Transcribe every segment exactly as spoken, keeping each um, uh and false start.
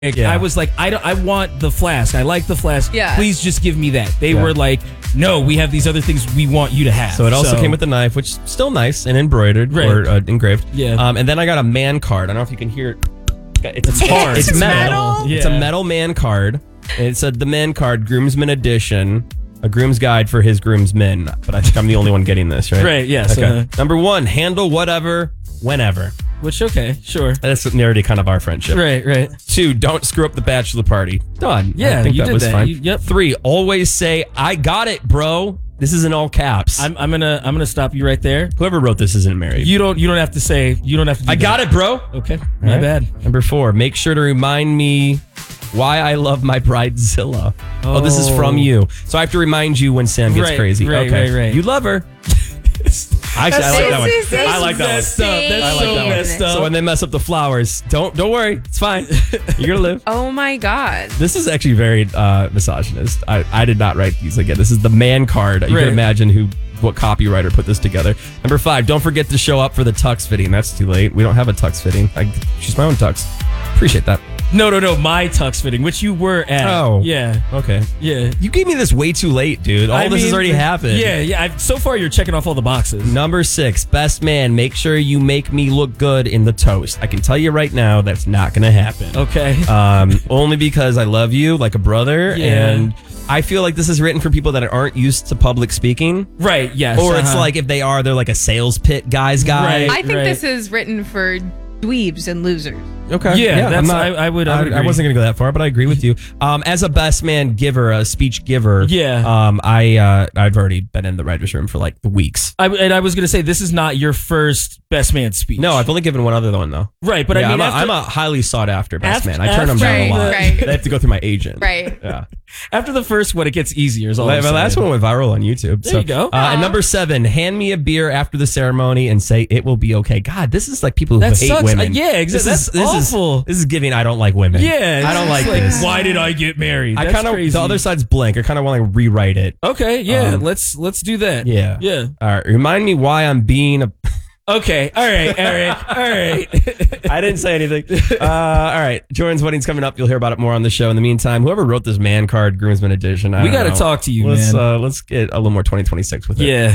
Yeah. I was like, I don't, I want the flask. I like the flask. Yeah. Please just give me that. They Yeah. were like, no, we have these other things we want you to have. So it also came with a knife, which is still nice and embroidered Right. or uh, engraved. Yeah. Um, and then I got a man card. I don't know if you can hear it. It's, It's hard. It's, It's metal. metal? It's a Yeah. metal man card. And it said the man card, groomsman edition, a groom's guide for his groomsmen. But I think I'm the only one getting this, right? Right, yes, Okay. uh-huh. Number one, handle whatever, whenever. Which, okay, sure. That's already kind of our friendship. Right, right. Two, don't screw up the bachelor party. Done. Yeah, I think you that did was that. fine. You- yep. Three, always say, I got it, bro. This is in all caps. I'm, I'm gonna I'm gonna stop you right there. Whoever wrote this isn't married. You don't you don't have to say you don't have to. Do I got that. it, bro. Okay, my Right. bad. Number four, make sure to remind me why I love my bridezilla. Oh. this is from you. So I have to remind you when Sam gets Right, crazy. right, okay. right, right. You love her. Actually, I like that one. This is I like that one. Messed up. That's I like so that one. messed up. So when they mess up the flowers, don't don't worry. It's fine. You're gonna live. Oh my God. This is actually very uh, misogynist. I, I did not write these again. This is the man card. You Right. can imagine who what copywriter put this together. Number five, don't forget to show up for the tux fitting. That's too late. We don't have a tux fitting. I choose my own tux. Appreciate that. No, no, no. My tux fitting, which you were at. Oh. yeah, Okay. yeah. You gave me this way too late, dude. All I this has mean, already happened. Yeah, yeah. I've, so far, you're checking off all the boxes. Number six, best man, make sure you make me look good in the toast. I can tell you right now that's not going to happen. Okay. Um, only because I love you like a brother. Yeah. And I feel like this is written for people that aren't used to public speaking. Right. Yes. Or it's uh-huh. like if they are, they're like a sales pit guy's guy. Right. I think right. this is written for dweebs and losers. Okay. Yeah, I'm that's- I- I would- I would I, agree. wasn't going to go that far, but I agree with you. Um, as a best man giver, a speech giver. Yeah. Um, I uh, I've already been in the writer's room for like weeks. I, and I was gonna say this is not your first best man speech. No, I've only given one other one though. Right, but Yeah, I mean, I'm, after, a, I'm a highly sought after best After- man. I turn them down a after- lot. Right, right. They have to go through my agent. Right. Yeah. after the first one, it gets easier. Is all My, I'm my last saying. one went viral on YouTube. There so, you go. Uh, and number seven, hand me a beer after the ceremony and say it will be okay. God, this is like people who That hate sucks. women. Uh, yeah, exactly. This That's is, this awful. Is, this is giving I don't like women. Yeah, I don't it's like, like, this. Why did I get married? I That's kind of crazy. the other side's blank. I kind of want to rewrite it. Okay, yeah, Um, let's let's do that. Yeah. yeah. All right. Remind me why I'm being a. Okay, all right, Eric, all right. I didn't say anything. Uh, all right. Jordan's wedding's coming up. You'll hear about it more on the show. In the meantime, whoever wrote this man card, groomsman edition, I We don't gotta know. talk to you, let's, man. Uh, let's get a little more twenty twenty-six with it. Yeah.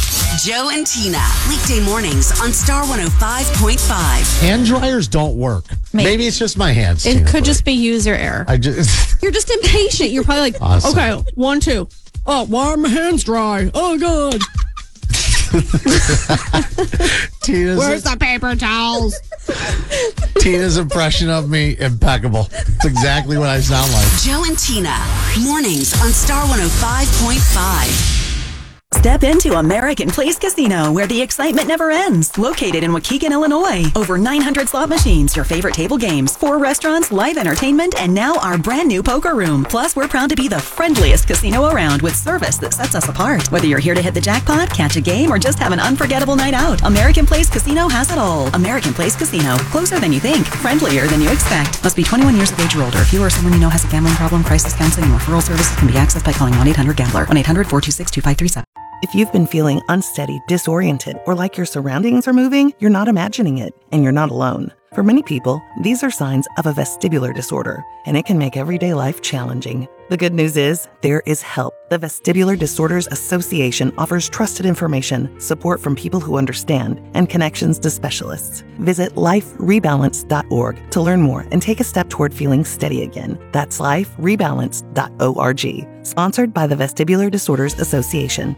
Joe and Tina, weekday mornings on Star one oh five point five. Hand dryers don't work. Maybe. Maybe it's just my hands. It Tina, could but just be user error. I just. You're just impatient. You're probably like, Awesome. okay, one, two. Oh, why are my hands dry? Oh, God. Tina's, Where's the paper towels? Tina's impression of me impeccable. It's exactly what I sound like. Joe and Tina, mornings on Star one oh five point five. Step into American Place Casino, where the excitement never ends. Located in Waukegan, Illinois. Over nine hundred slot machines, your favorite table games, four restaurants, live entertainment, and now our brand new poker room. Plus, we're proud to be the friendliest casino around with service that sets us apart. Whether you're here to hit the jackpot, catch a game, or just have an unforgettable night out, American Place Casino has it all. American Place Casino. Closer than you think. Friendlier than you expect. Must be twenty-one years of age or older. If you or someone you know has a gambling problem, crisis counseling, and referral services can be accessed by calling one eight hundred gambler. one eight hundred four two six two five three seven. If you've been feeling unsteady, disoriented, or like your surroundings are moving, you're not imagining it, and you're not alone. For many people, these are signs of a vestibular disorder, and it can make everyday life challenging. The good news is, there is help. The Vestibular Disorders Association offers trusted information, support from people who understand, and connections to specialists. Visit life rebalance dot org to learn more and take a step toward feeling steady again. That's life rebalance dot org. Sponsored by the Vestibular Disorders Association.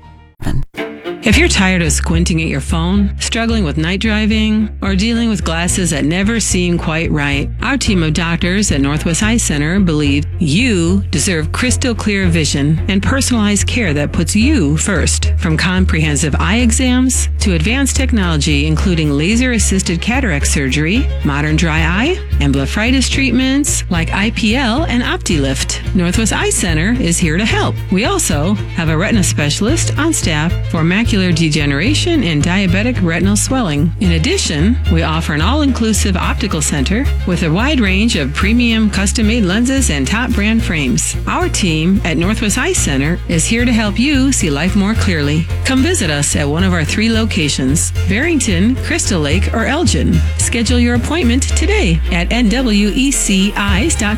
If you're tired of squinting at your phone, struggling with night driving, or dealing with glasses that never seem quite right, our team of doctors at Northwest Eye Center believe you deserve crystal clear vision and personalized care that puts you first. From comprehensive eye exams to advanced technology including laser-assisted cataract surgery, modern dry eye, and blepharitis treatments like I P L and OptiLift, Northwest Eye Center is here to help. We also have a retina specialist on staff for macular degeneration and diabetic retinal swelling. In addition, we offer an all-inclusive optical center with a wide range of premium custom-made lenses and top brand frames. Our team at Northwest Eye Center is here to help you see life more clearly. Come visit us at one of our three locations, Barrington, Crystal Lake, or Elgin. Schedule your appointment today at N W E C eyes dot com.